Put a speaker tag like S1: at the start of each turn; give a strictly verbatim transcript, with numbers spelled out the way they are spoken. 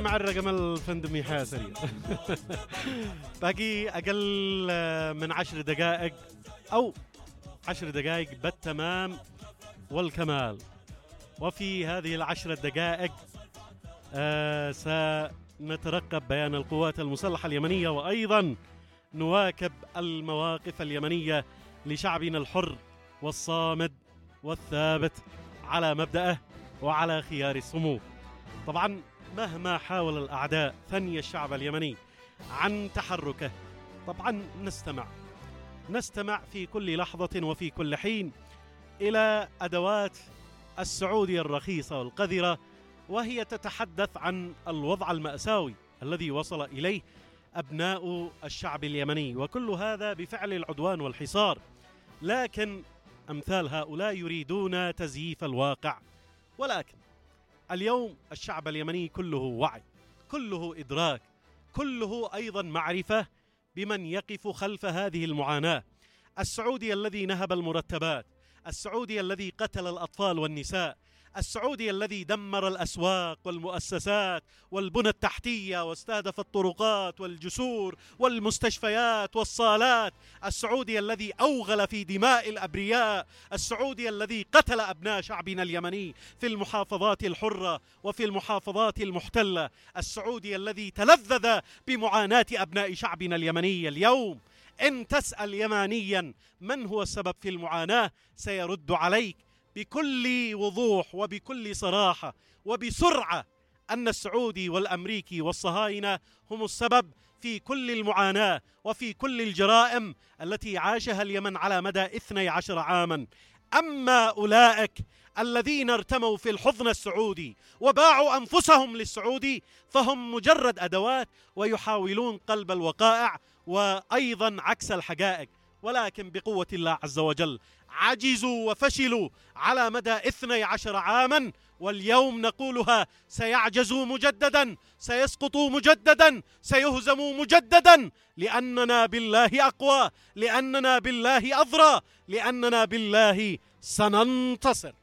S1: مع الرقم الفندمي حاسري. باقي أقل من عشر دقائق أو عشر دقائق بالتمام والكمال. وفي هذه العشر دقائق آه سنترقب بيان القوات المسلحة اليمنية، وأيضا نواكب المواقف اليمنية لشعبنا الحر والصامد والثابت على مبدأه وعلى خيار الصمود. طبعا مهما حاول الأعداء ثني الشعب اليمني عن تحركه، طبعا نستمع نستمع في كل لحظة وفي كل حين إلى أدوات السعودية الرخيصة والقذرة، وهي تتحدث عن الوضع المأساوي الذي وصل إليه أبناء الشعب اليمني، وكل هذا بفعل العدوان والحصار. لكن أمثال هؤلاء يريدون تزييف الواقع. ولكن اليوم الشعب اليمني كله وعي، كله إدراك، كله أيضا معرفة بمن يقف خلف هذه المعاناة. السعودي الذي نهب المرتبات، السعودي الذي قتل الأطفال والنساء، السعودي الذي دمر الأسواق والمؤسسات والبنى التحتية واستهدف الطرقات والجسور والمستشفيات والصالات، السعودي الذي أوغل في دماء الأبرياء، السعودي الذي قتل أبناء شعبنا اليمني في المحافظات الحرة وفي المحافظات المحتلة، السعودي الذي تلذذ بمعاناة أبناء شعبنا اليمني. اليوم إن تسأل يمانيا من هو السبب في المعاناة سيرد عليك بكل وضوح وبكل صراحة وبسرعة أن السعودي والأمريكي والصهاينة هم السبب في كل المعاناة وفي كل الجرائم التي عاشها اليمن على مدى اثني عشر عاما. أما أولئك الذين ارتموا في الحضن السعودي وباعوا أنفسهم للسعودي فهم مجرد أدوات ويحاولون قلب الوقائع وأيضا عكس الحقائق، ولكن بقوة الله عز وجل عجزوا وفشلوا على مدى اثني عشر عاما، واليوم نقولها: سيعجزوا مجددا، سيسقطوا مجددا، سيهزموا مجددا، لأننا بالله أقوى، لأننا بالله أضرى، لأننا بالله سننتصر.